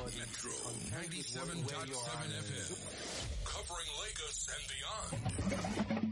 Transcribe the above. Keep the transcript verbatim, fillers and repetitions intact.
reality. Metro Content with ninety-seven where point you are. seven F M. Covering Lagos and beyond.